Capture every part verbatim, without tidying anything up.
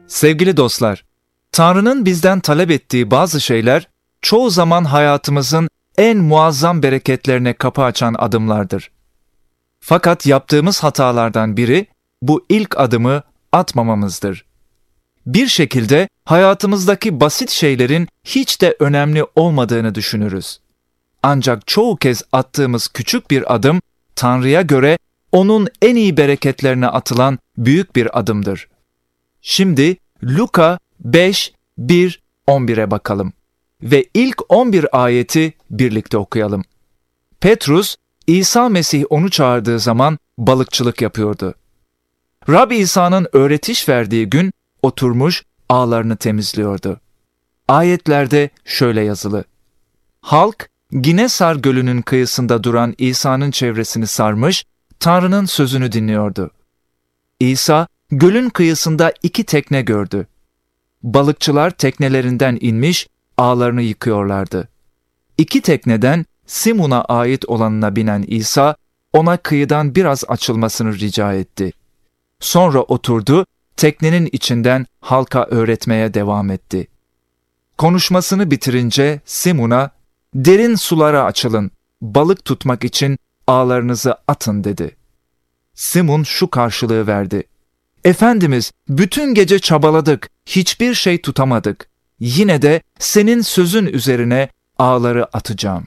Sevgili dostlar, Tanrı'nın bizden talep ettiği bazı şeyler çoğu zaman hayatımızın en muazzam bereketlerine kapı açan adımlardır. Fakat yaptığımız hatalardan biri bu ilk adımı atmamamızdır. Bir şekilde hayatımızdaki basit şeylerin hiç de önemli olmadığını düşünürüz. Ancak çoğu kez attığımız küçük bir adım Tanrı'ya göre onun en iyi bereketlerine atılan büyük bir adımdır. Şimdi Luka beş, bir, on bire bakalım ve ilk on bir ayeti birlikte okuyalım. Petrus, İsa Mesih onu çağırdığı zaman balıkçılık yapıyordu. Rab İsa'nın öğretiş verdiği gün oturmuş ağlarını temizliyordu. Ayetlerde şöyle yazılı: Halk, Ginesar Gölü'nün kıyısında duran İsa'nın çevresini sarmış, Tanrı'nın sözünü dinliyordu. İsa, gölün kıyısında iki tekne gördü. Balıkçılar teknelerinden inmiş, ağlarını yıkıyorlardı. İki tekneden Simon'a ait olanına binen İsa, ona kıyıdan biraz açılmasını rica etti. Sonra oturdu, teknenin içinden halka öğretmeye devam etti. Konuşmasını bitirince Simon'a, "Derin sulara açılın, balık tutmak için ağlarınızı atın," dedi. Simon şu karşılığı verdi: "Efendimiz, bütün gece çabaladık, hiçbir şey tutamadık. Yine de senin sözün üzerine ağları atacağım."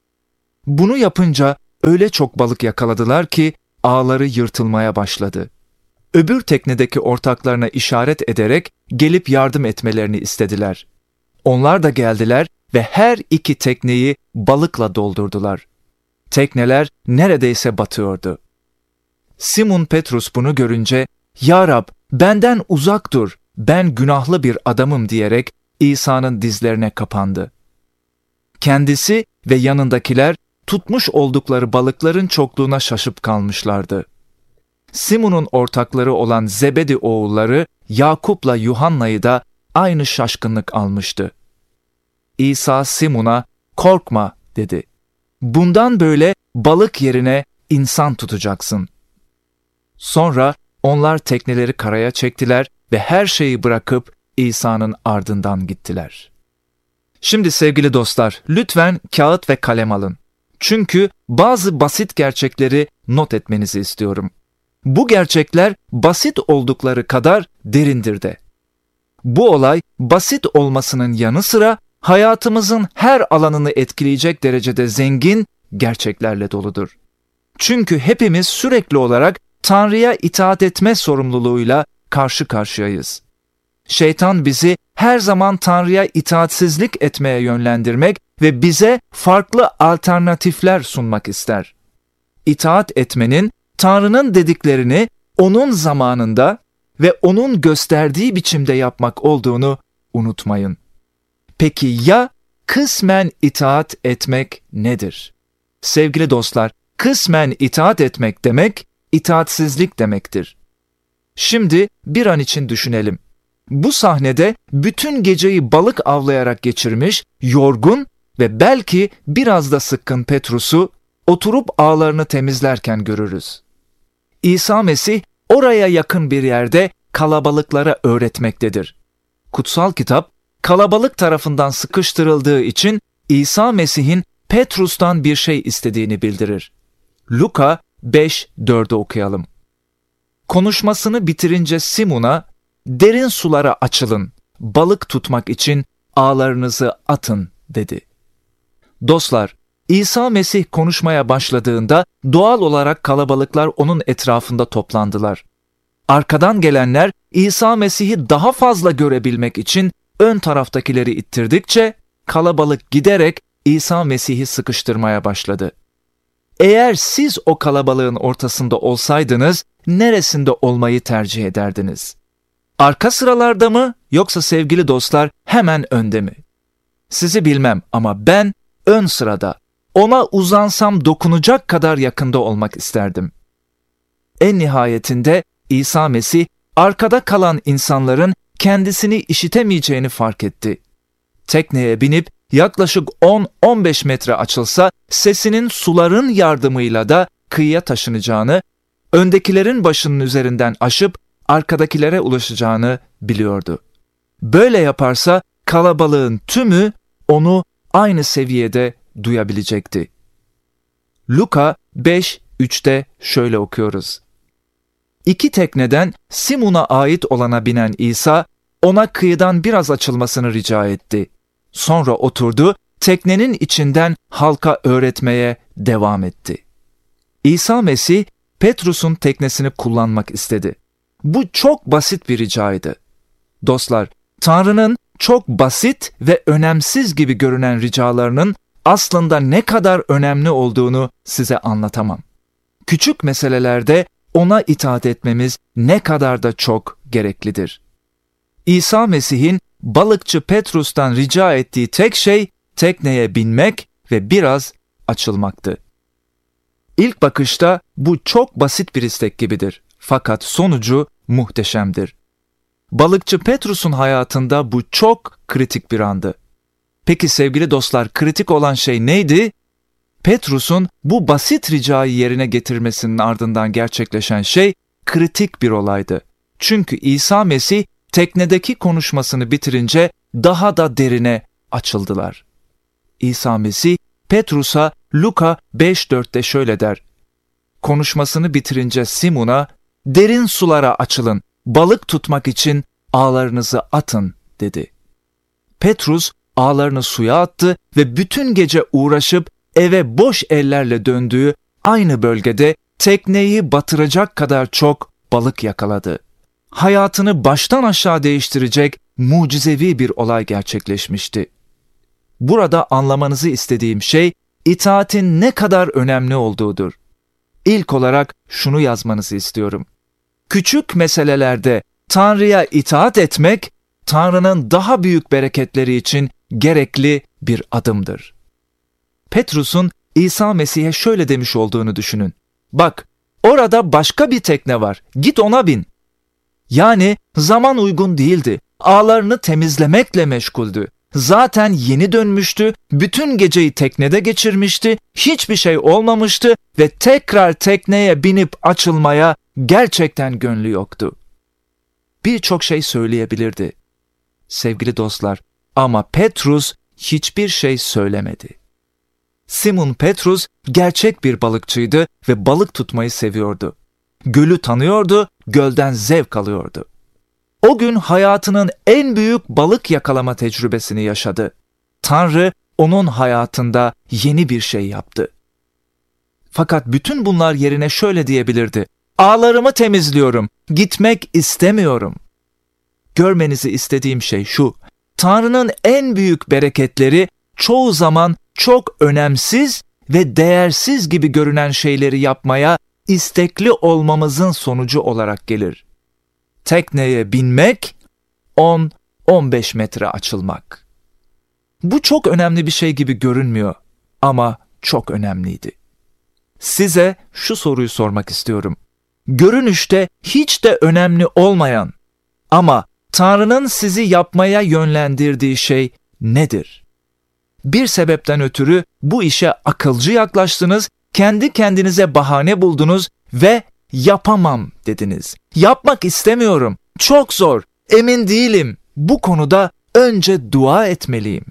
Bunu yapınca öyle çok balık yakaladılar ki ağları yırtılmaya başladı. Öbür teknedeki ortaklarına işaret ederek gelip yardım etmelerini istediler. Onlar da geldiler ve her iki tekneyi balıkla doldurdular. Tekneler neredeyse batıyordu. Simon Petrus bunu görünce, "Ya Rab, benden uzak dur, ben günahlı bir adamım," diyerek İsa'nın dizlerine kapandı. Kendisi ve yanındakiler tutmuş oldukları balıkların çokluğuna şaşıp kalmışlardı. Simon'un ortakları olan Zebedi oğulları Yakup'la Yuhanna'yı da aynı şaşkınlık almıştı. İsa Simon'a, "Korkma," dedi. "Bundan böyle balık yerine insan tutacaksın." Sonra onlar tekneleri karaya çektiler ve her şeyi bırakıp İsa'nın ardından gittiler. Şimdi sevgili dostlar, lütfen kağıt ve kalem alın. Çünkü bazı basit gerçekleri not etmenizi istiyorum. Bu gerçekler basit oldukları kadar derindir de. Bu olay basit olmasının yanı sıra hayatımızın her alanını etkileyecek derecede zengin gerçeklerle doludur. Çünkü hepimiz sürekli olarak Tanrı'ya itaat etme sorumluluğuyla karşı karşıyayız. Şeytan bizi her zaman Tanrı'ya itaatsizlik etmeye yönlendirmek ve bize farklı alternatifler sunmak ister. İtaat etmenin Tanrı'nın dediklerini onun zamanında ve onun gösterdiği biçimde yapmak olduğunu unutmayın. Peki ya kısmen itaat etmek nedir? Sevgili dostlar, kısmen itaat etmek demek, itaatsizlik demektir. Şimdi bir an için düşünelim. Bu sahnede bütün geceyi balık avlayarak geçirmiş, yorgun ve belki biraz da sıkkın Petrus'u oturup ağlarını temizlerken görürüz. İsa Mesih oraya yakın bir yerde kalabalıklara öğretmektedir. Kutsal kitap, kalabalık tarafından sıkıştırıldığı için İsa Mesih'in Petrus'tan bir şey istediğini bildirir. Luka beş, dördü okuyalım. Konuşmasını bitirince Simon'a, "Derin sulara açılın, balık tutmak için ağlarınızı atın," dedi. Dostlar, İsa Mesih konuşmaya başladığında doğal olarak kalabalıklar onun etrafında toplandılar. Arkadan gelenler İsa Mesih'i daha fazla görebilmek için ön taraftakileri ittirdikçe kalabalık giderek İsa Mesih'i sıkıştırmaya başladı. Eğer siz o kalabalığın ortasında olsaydınız neresinde olmayı tercih ederdiniz? Arka sıralarda mı yoksa sevgili dostlar hemen önde mi? Sizi bilmem ama ben ön sırada, ona uzansam dokunacak kadar yakında olmak isterdim. En nihayetinde İsa Mesih arkada kalan insanların kendisini işitemeyeceğini fark etti. Tekneye binip yaklaşık on on beş metre açılsa sesinin suların yardımıyla da kıyıya taşınacağını, öndekilerin başının üzerinden aşıp arkadakilere ulaşacağını biliyordu. Böyle yaparsa kalabalığın tümü onu aynı seviyede duyabilecekti. Luka beş üçte şöyle okuyoruz. İki tekneden Simon'a ait olana binen İsa, ona kıyıdan biraz açılmasını rica etti. Sonra oturdu, teknenin içinden halka öğretmeye devam etti. İsa Mesih, Petrus'un teknesini kullanmak istedi. Bu çok basit bir ricaydı. Dostlar, Tanrı'nın çok basit ve önemsiz gibi görünen ricalarının aslında ne kadar önemli olduğunu size anlatamam. Küçük meselelerde ona itaat etmemiz ne kadar da çok gereklidir. İsa Mesih'in balıkçı Petrus'tan rica ettiği tek şey tekneye binmek ve biraz açılmaktı. İlk bakışta bu çok basit bir istek gibidir. Fakat sonucu muhteşemdir. Balıkçı Petrus'un hayatında bu çok kritik bir andı. Peki sevgili dostlar, kritik olan şey neydi? Petrus'un bu basit ricayı yerine getirmesinin ardından gerçekleşen şey kritik bir olaydı. Çünkü İsa Mesih teknedeki konuşmasını bitirince daha da derine açıldılar. İsa Mesih Petrus'a Luka beş dörtte şöyle der. Konuşmasını bitirince Simon'a, "Derin sulara açılın, balık tutmak için ağlarınızı atın," dedi. Petrus ağlarını suya attı ve bütün gece uğraşıp eve boş ellerle döndüğü aynı bölgede tekneyi batıracak kadar çok balık yakaladı. Hayatını baştan aşağı değiştirecek mucizevi bir olay gerçekleşmişti. Burada anlamanızı istediğim şey itaatin ne kadar önemli olduğudur. İlk olarak şunu yazmanızı istiyorum. Küçük meselelerde Tanrı'ya itaat etmek, Tanrı'nın daha büyük bereketleri için gerekli bir adımdır. Petrus'un İsa Mesih'e şöyle demiş olduğunu düşünün. "Bak, orada başka bir tekne var, git ona bin." Yani zaman uygun değildi, ağlarını temizlemekle meşguldü. Zaten yeni dönmüştü, bütün geceyi teknede geçirmişti, hiçbir şey olmamıştı ve tekrar tekneye binip açılmaya gerçekten gönlü yoktu. Birçok şey söyleyebilirdi. Sevgili dostlar, ama Petrus hiçbir şey söylemedi. Simon Petrus gerçek bir balıkçıydı ve balık tutmayı seviyordu. Gölü tanıyordu, gölden zevk alıyordu. O gün hayatının en büyük balık yakalama tecrübesini yaşadı. Tanrı onun hayatında yeni bir şey yaptı. Fakat bütün bunlar yerine şöyle diyebilirdi: "Ağlarımı temizliyorum, gitmek istemiyorum." Görmenizi istediğim şey şu: Tanrı'nın en büyük bereketleri çoğu zaman çok önemsiz ve değersiz gibi görünen şeyleri yapmaya istekli olmamızın sonucu olarak gelir. Tekneye binmek, on on beş metre açılmak. Bu çok önemli bir şey gibi görünmüyor ama çok önemliydi. Size şu soruyu sormak istiyorum. Görünüşte hiç de önemli olmayan ama Tanrı'nın sizi yapmaya yönlendirdiği şey nedir? Bir sebepten ötürü bu işe akılcı yaklaştınız, kendi kendinize bahane buldunuz ve yapamam dediniz. Yapmak istemiyorum, çok zor, emin değilim, bu konuda önce dua etmeliyim.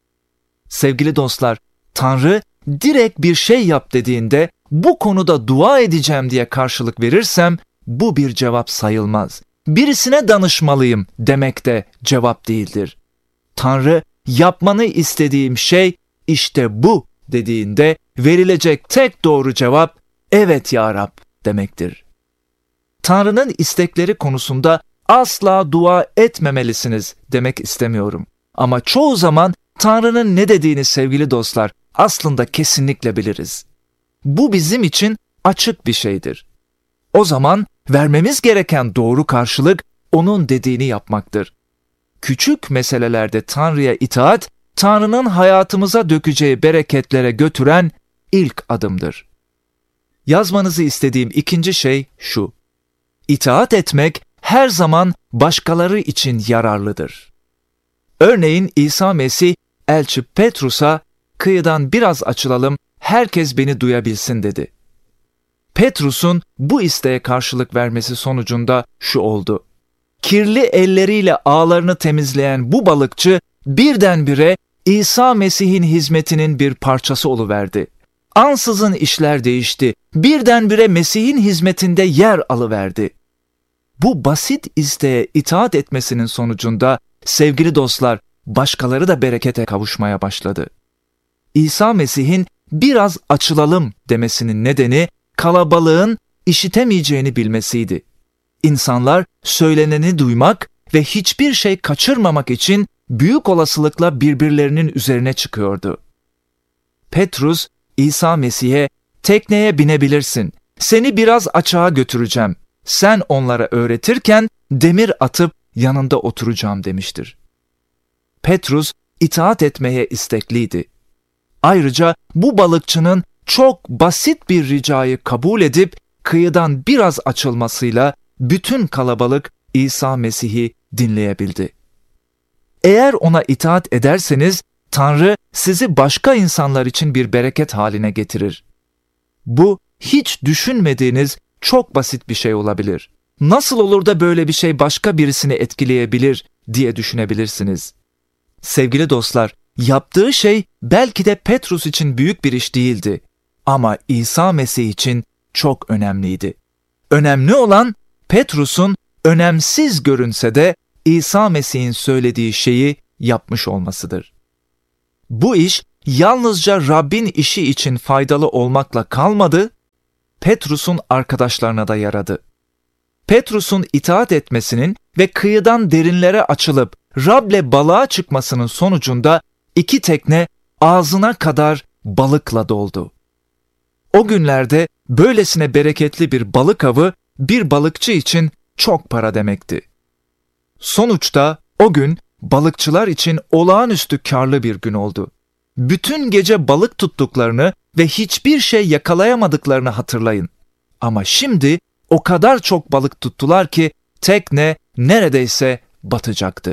Sevgili dostlar, Tanrı direkt bir şey yap dediğinde bu konuda dua edeceğim diye karşılık verirsem bu bir cevap sayılmaz. Birisine danışmalıyım demek de cevap değildir. Tanrı yapmanı istediğim şey işte bu dediğinde verilecek tek doğru cevap evet ya Rab demektir. Tanrı'nın istekleri konusunda asla dua etmemelisiniz demek istemiyorum. Ama çoğu zaman Tanrı'nın ne dediğini sevgili dostlar aslında kesinlikle biliriz. Bu bizim için açık bir şeydir. O zaman vermemiz gereken doğru karşılık onun dediğini yapmaktır. Küçük meselelerde Tanrı'ya itaat, Tanrı'nın hayatımıza dökeceği bereketlere götüren ilk adımdır. Yazmanızı istediğim ikinci şey şu: İtaat etmek her zaman başkaları için yararlıdır. Örneğin İsa Mesih, elçi Petrus'a kıyıdan biraz açılalım, herkes beni duyabilsin dedi. Petrus'un bu isteğe karşılık vermesi sonucunda şu oldu. Kirli elleriyle ağlarını temizleyen bu balıkçı birdenbire İsa Mesih'in hizmetinin bir parçası oluverdi. Ansızın işler değişti. Birdenbire Mesih'in hizmetinde yer alıverdi. Bu basit isteğe itaat etmesinin sonucunda sevgili dostlar, başkaları da berekete kavuşmaya başladı. İsa Mesih'in biraz açılalım demesinin nedeni kalabalığın işitemeyeceğini bilmesiydi. İnsanlar söyleneni duymak ve hiçbir şey kaçırmamak için büyük olasılıkla birbirlerinin üzerine çıkıyordu. Petrus, İsa Mesih'e tekneye binebilirsin, seni biraz açığa götüreceğim, sen onlara öğretirken demir atıp yanında oturacağım demiştir. Petrus itaat etmeye istekliydi. Ayrıca bu balıkçının çok basit bir ricayı kabul edip kıyıdan biraz açılmasıyla bütün kalabalık İsa Mesih'i dinleyebildi. Eğer ona itaat ederseniz Tanrı sizi başka insanlar için bir bereket haline getirir. Bu hiç düşünmediğiniz çok basit bir şey olabilir. Nasıl olur da böyle bir şey başka birisini etkileyebilir diye düşünebilirsiniz. Sevgili dostlar, yaptığı şey belki de Petrus için büyük bir iş değildi ama İsa Mesih için çok önemliydi. Önemli olan Petrus'un önemsiz görünse de İsa Mesih'in söylediği şeyi yapmış olmasıdır. Bu iş yalnızca Rabbin işi için faydalı olmakla kalmadı, Petrus'un arkadaşlarına da yaradı. Petrus'un itaat etmesinin ve kıyıdan derinlere açılıp Rab'le balığa çıkmasının sonucunda iki tekne ağzına kadar balıkla doldu. O günlerde böylesine bereketli bir balık avı bir balıkçı için çok para demekti. Sonuçta o gün balıkçılar için olağanüstü karlı bir gün oldu. Bütün gece balık tuttuklarını ve hiçbir şey yakalayamadıklarını hatırlayın. Ama şimdi o kadar çok balık tuttular ki tekne neredeyse batacaktı.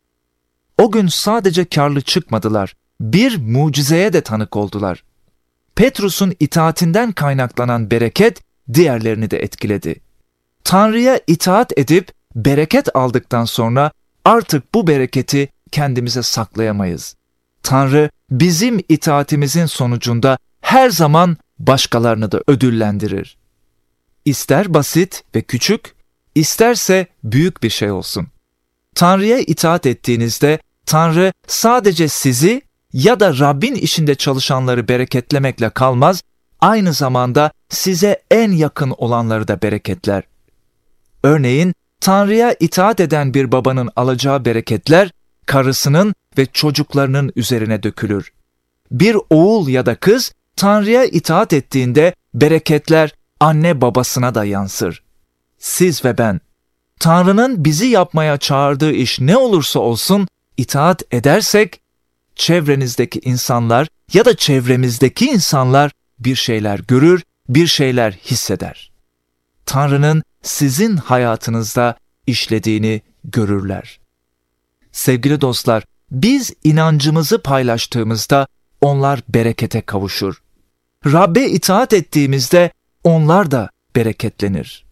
O gün sadece karlı çıkmadılar, bir mucizeye de tanık oldular. Petrus'un itaatinden kaynaklanan bereket diğerlerini de etkiledi. Tanrı'ya itaat edip bereket aldıktan sonra artık bu bereketi kendimize saklayamayız. Tanrı bizim itaatimizin sonucunda her zaman başkalarını da ödüllendirir. İster basit ve küçük, isterse büyük bir şey olsun. Tanrı'ya itaat ettiğinizde Tanrı sadece sizi ya da Rabbin işinde çalışanları bereketlemekle kalmaz, aynı zamanda size en yakın olanları da bereketler. Örneğin Tanrı'ya itaat eden bir babanın alacağı bereketler karısının ve çocuklarının üzerine dökülür. Bir oğul ya da kız Tanrı'ya itaat ettiğinde bereketler anne babasına da yansır. Siz ve ben, Tanrı'nın bizi yapmaya çağırdığı iş ne olursa olsun itaat edersek, çevrenizdeki insanlar ya da çevremizdeki insanlar bir şeyler görür, bir şeyler hisseder. Tanrı'nın sizin hayatınızda işlediğini görürler. Sevgili dostlar, biz inancımızı paylaştığımızda onlar berekete kavuşur. Rabbe itaat ettiğimizde onlar da bereketlenir.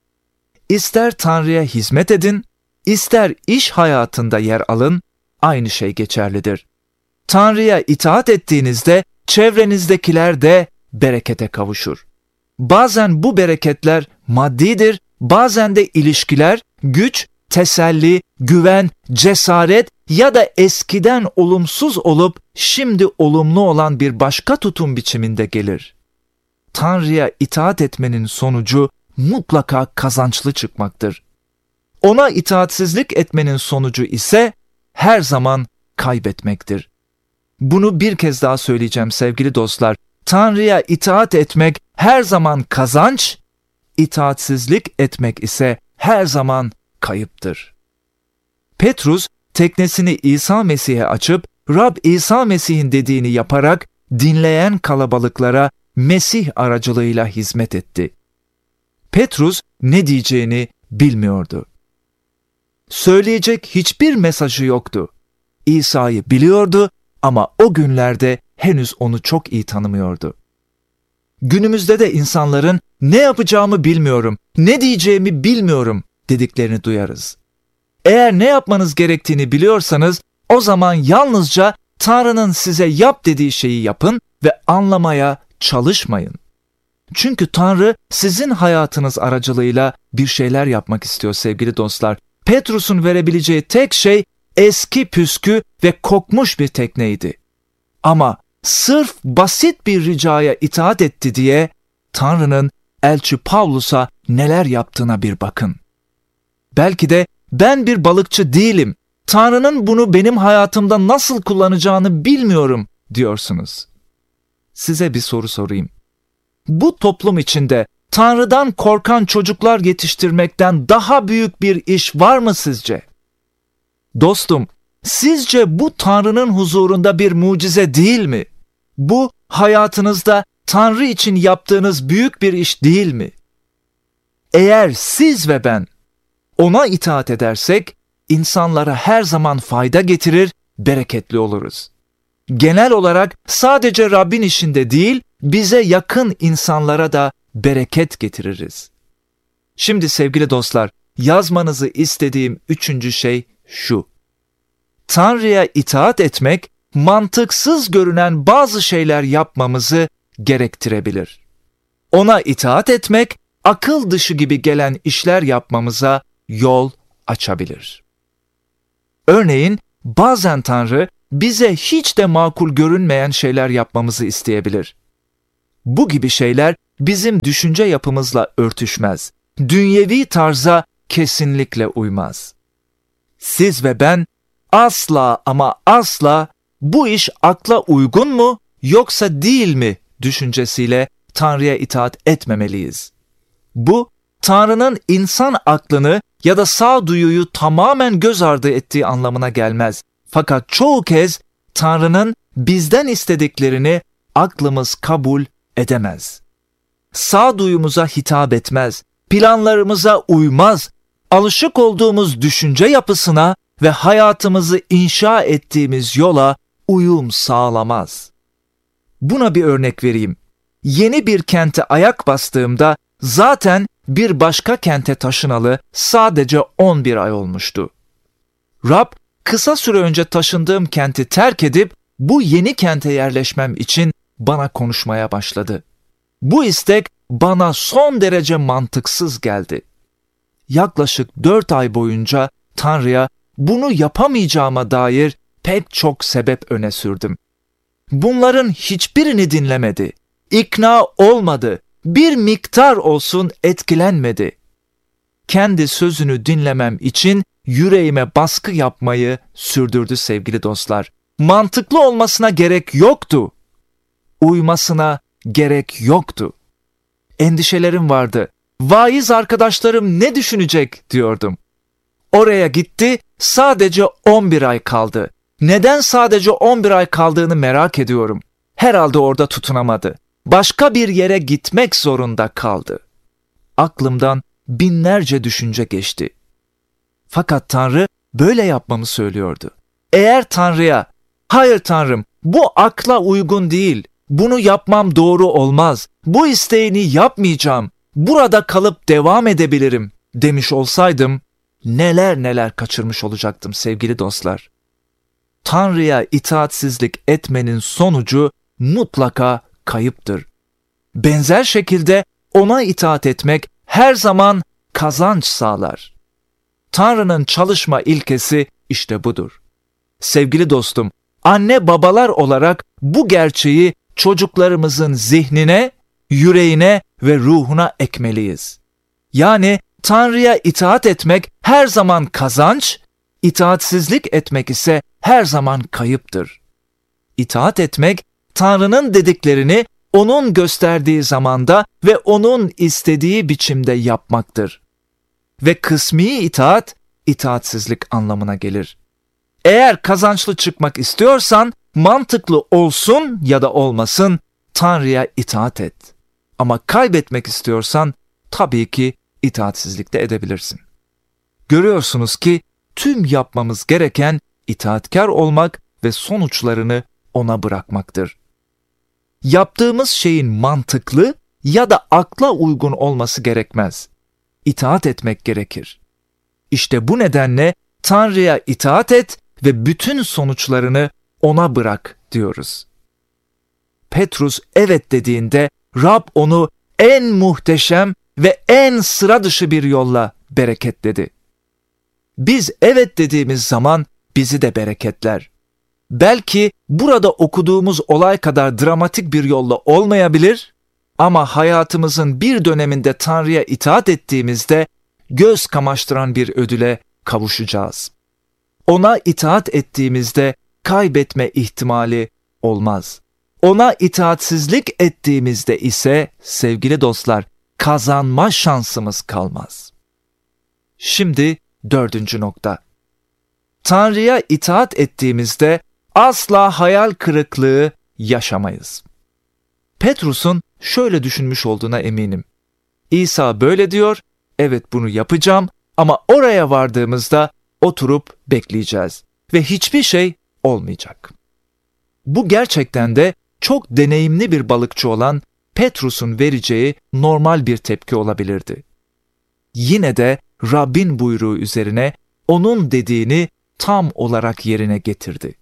İster Tanrı'ya hizmet edin, ister iş hayatında yer alın, aynı şey geçerlidir. Tanrı'ya itaat ettiğinizde çevrenizdekiler de berekete kavuşur. Bazen bu bereketler maddidir, bazen de ilişkiler, güç, teselli, güven, cesaret ya da eskiden olumsuz olup şimdi olumlu olan bir başka tutum biçiminde gelir. Tanrı'ya itaat etmenin sonucu mutlaka kazançlı çıkmaktır. Ona itaatsizlik etmenin sonucu ise her zaman kaybetmektir. Bunu bir kez daha söyleyeceğim sevgili dostlar. Tanrı'ya itaat etmek her zaman kazanç, itaatsizlik etmek ise her zaman kayıptır. Petrus teknesini İsa Mesih'e açıp Rab İsa Mesih'in dediğini yaparak dinleyen kalabalıklara Mesih aracılığıyla hizmet etti. Petrus ne diyeceğini bilmiyordu. Söyleyecek hiçbir mesajı yoktu. İsa'yı biliyordu ama o günlerde henüz onu çok iyi tanımıyordu. Günümüzde de insanların ne yapacağımı bilmiyorum, ne diyeceğimi bilmiyorum dediklerini duyarız. Eğer ne yapmanız gerektiğini biliyorsanız o zaman yalnızca Tanrı'nın size yap dediği şeyi yapın ve anlamaya çalışmayın. Çünkü Tanrı sizin hayatınız aracılığıyla bir şeyler yapmak istiyor sevgili dostlar. Petrus'un verebileceği tek şey eski püskü ve kokmuş bir tekneydi. Ama sırf basit bir ricaya itaat etti diye Tanrı'nın elçi Pavlus'a neler yaptığına bir bakın. Belki de ben bir balıkçı değilim, Tanrı'nın bunu benim hayatımda nasıl kullanacağını bilmiyorum diyorsunuz. Size bir soru sorayım. Bu toplum içinde Tanrı'dan korkan çocuklar yetiştirmekten daha büyük bir iş var mı sizce? Dostum, sizce bu Tanrı'nın huzurunda bir mucize değil mi? Bu hayatınızda Tanrı için yaptığınız büyük bir iş değil mi? Eğer siz ve ben ona itaat edersek, insanlara her zaman fayda getirir, bereketli oluruz. Genel olarak sadece Rabbin işinde değil, bize yakın insanlara da bereket getiririz. Şimdi sevgili dostlar, yazmanızı istediğim üçüncü şey şu. Tanrı'ya itaat etmek, mantıksız görünen bazı şeyler yapmamızı gerektirebilir. Ona itaat etmek, akıl dışı gibi gelen işler yapmamıza yol açabilir. Örneğin, bazen Tanrı bize hiç de makul görünmeyen şeyler yapmamızı isteyebilir. Bu gibi şeyler bizim düşünce yapımızla örtüşmez. Dünyevi tarza kesinlikle uymaz. Siz ve ben asla ama asla bu iş akla uygun mu yoksa değil mi düşüncesiyle Tanrı'ya itaat etmemeliyiz. Bu, Tanrı'nın insan aklını ya da sağduyuyu tamamen göz ardı ettiği anlamına gelmez. Fakat çoğu kez Tanrı'nın bizden istediklerini aklımız kabul edemez. Sağduyumuza hitap etmez, planlarımıza uymaz, alışık olduğumuz düşünce yapısına ve hayatımızı inşa ettiğimiz yola uyum sağlamaz. Buna bir örnek vereyim. Yeni bir kente ayak bastığımda zaten bir başka kente taşınalı sadece on bir ay olmuştu. Rab, kısa süre önce taşındığım kenti terk edip bu yeni kente yerleşmem için bana konuşmaya başladı. Bu istek bana son derece mantıksız geldi. Yaklaşık dört ay boyunca Tanrı'ya bunu yapamayacağıma dair pek çok sebep öne sürdüm. Bunların hiçbirini dinlemedi, ikna olmadı, bir miktar olsun etkilenmedi. Kendi sözünü dinlemem için yüreğime baskı yapmayı sürdürdü sevgili dostlar. Mantıklı olmasına gerek yoktu. Uymasına gerek yoktu. Endişelerim vardı. Vaiz arkadaşlarım ne düşünecek diyordum. Oraya gitti, sadece on bir ay kaldı. Neden sadece on bir ay kaldığını merak ediyorum. Herhalde orada tutunamadı. Başka bir yere gitmek zorunda kaldı. Aklımdan binlerce düşünce geçti. Fakat Tanrı böyle yapmamı söylüyordu. Eğer Tanrı'ya, hayır Tanrım, bu akla uygun değil, bunu yapmam doğru olmaz, bu isteğini yapmayacağım, burada kalıp devam edebilirim demiş olsaydım, neler neler kaçırmış olacaktım sevgili dostlar. Tanrı'ya itaatsizlik etmenin sonucu mutlaka kayıptır. Benzer şekilde ona itaat etmek her zaman kazanç sağlar. Tanrı'nın çalışma ilkesi işte budur. Sevgili dostum, anne babalar olarak bu gerçeği çocuklarımızın zihnine, yüreğine ve ruhuna ekmeliyiz. Yani Tanrı'ya itaat etmek her zaman kazanç, itaatsizlik etmek ise her zaman kayıptır. İtaat etmek, Tanrı'nın dediklerini onun gösterdiği zamanda ve onun istediği biçimde yapmaktır. Ve kısmi itaat, itaatsizlik anlamına gelir. Eğer kazançlı çıkmak istiyorsan, mantıklı olsun ya da olmasın, Tanrı'ya itaat et. Ama kaybetmek istiyorsan, tabii ki itaatsizlik de edebilirsin. Görüyorsunuz ki, tüm yapmamız gereken itaatkar olmak ve sonuçlarını ona bırakmaktır. Yaptığımız şeyin mantıklı ya da akla uygun olması gerekmez. İtaat etmek gerekir. İşte bu nedenle Tanrı'ya itaat et ve bütün sonuçlarını ona bırak diyoruz. Petrus evet dediğinde Rab onu en muhteşem ve en sıra dışı bir yolla bereketledi. Biz evet dediğimiz zaman bizi de bereketler. Belki burada okuduğumuz olay kadar dramatik bir yolla olmayabilir ama hayatımızın bir döneminde Tanrı'ya itaat ettiğimizde göz kamaştıran bir ödüle kavuşacağız. Ona itaat ettiğimizde kaybetme ihtimali olmaz. Ona itaatsizlik ettiğimizde ise sevgili dostlar kazanma şansımız kalmaz. Şimdi dördüncü nokta. Tanrı'ya itaat ettiğimizde asla hayal kırıklığı yaşamayız. Petrus'un şöyle düşünmüş olduğuna eminim. İsa böyle diyor, evet bunu yapacağım ama oraya vardığımızda oturup bekleyeceğiz ve hiçbir şey olmayacak. Bu gerçekten de çok deneyimli bir balıkçı olan Petrus'un vereceği normal bir tepki olabilirdi. Yine de Rabbin buyruğu üzerine onun dediğini tam olarak yerine getirdi.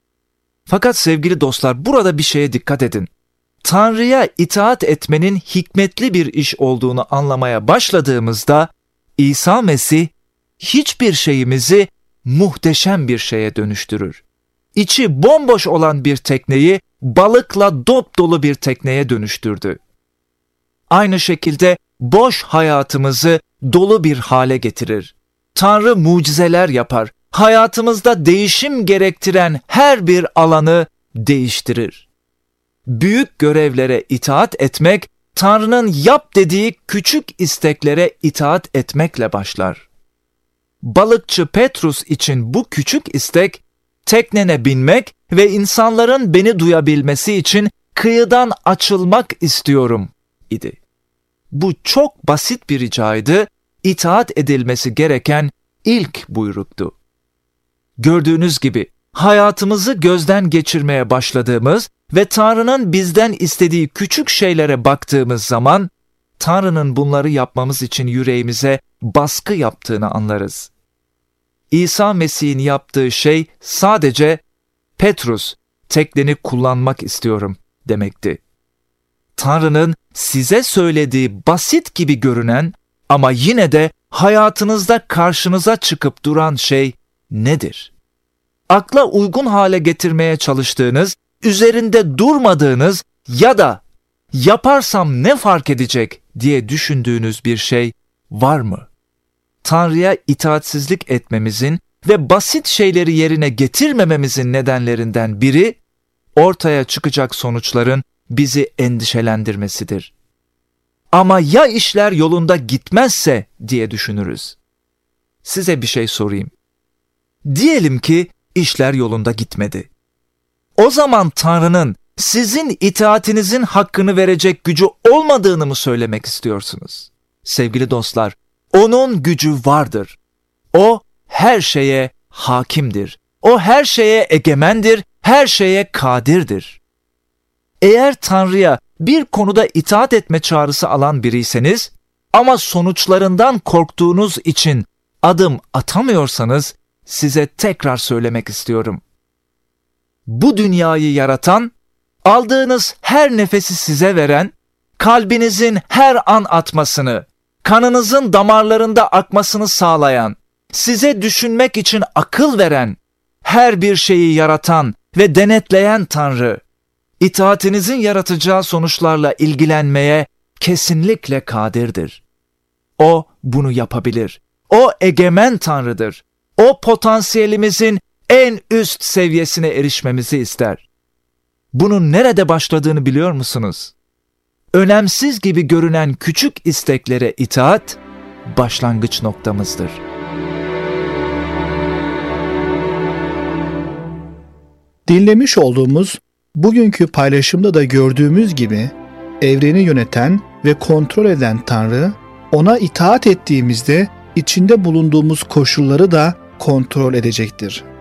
Fakat sevgili dostlar burada bir şeye dikkat edin. Tanrı'ya itaat etmenin hikmetli bir iş olduğunu anlamaya başladığımızda İsa Mesih hiçbir şeyimizi muhteşem bir şeye dönüştürür. İçi bomboş olan bir tekneyi balıkla dop dolu bir tekneye dönüştürdü. Aynı şekilde boş hayatımızı dolu bir hale getirir. Tanrı mucizeler yapar. Hayatımızda değişim gerektiren her bir alanı değiştirir. Büyük görevlere itaat etmek, Tanrı'nın yap dediği küçük isteklere itaat etmekle başlar. Balıkçı Petrus için bu küçük istek, teknene binmek ve insanların beni duyabilmesi için kıyıdan açılmak istiyorum idi. Bu çok basit bir ricaydı, itaat edilmesi gereken ilk buyruktu. Gördüğünüz gibi hayatımızı gözden geçirmeye başladığımız ve Tanrı'nın bizden istediği küçük şeylere baktığımız zaman Tanrı'nın bunları yapmamız için yüreğimize baskı yaptığını anlarız. İsa Mesih'in yaptığı şey sadece Petrus, tekneni kullanmak istiyorum demekti. Tanrı'nın size söylediği basit gibi görünen ama yine de hayatınızda karşınıza çıkıp duran şey nedir? Akla uygun hale getirmeye çalıştığınız, üzerinde durmadığınız ya da yaparsam ne fark edecek diye düşündüğünüz bir şey var mı? Tanrı'ya itaatsizlik etmemizin ve basit şeyleri yerine getirmememizin nedenlerinden biri, ortaya çıkacak sonuçların bizi endişelendirmesidir. Ama ya işler yolunda gitmezse diye düşünürüz. Size bir şey sorayım. Diyelim ki işler yolunda gitmedi. O zaman Tanrı'nın sizin itaatinizin hakkını verecek gücü olmadığını mı söylemek istiyorsunuz? Sevgili dostlar, onun gücü vardır. O her şeye hakimdir. O her şeye egemendir, her şeye kadirdir. Eğer Tanrı'ya bir konuda itaat etme çağrısı alan biriyseniz ama sonuçlarından korktuğunuz için adım atamıyorsanız size tekrar söylemek istiyorum. Bu dünyayı yaratan, aldığınız her nefesi size veren, kalbinizin her an atmasını, kanınızın damarlarında akmasını sağlayan, size düşünmek için akıl veren, her bir şeyi yaratan ve denetleyen Tanrı, itaatinizin yaratacağı sonuçlarla ilgilenmeye kesinlikle kadirdir. O bunu yapabilir. O egemen Tanrı'dır. O potansiyelimizin en üst seviyesine erişmemizi ister. Bunun nerede başladığını biliyor musunuz? Önemsiz gibi görünen küçük isteklere itaat, başlangıç noktamızdır. Dinlemiş olduğumuz bugünkü paylaşımda da gördüğümüz gibi evreni yöneten ve kontrol eden Tanrı, ona itaat ettiğimizde içinde bulunduğumuz koşulları da kontrol edecektir.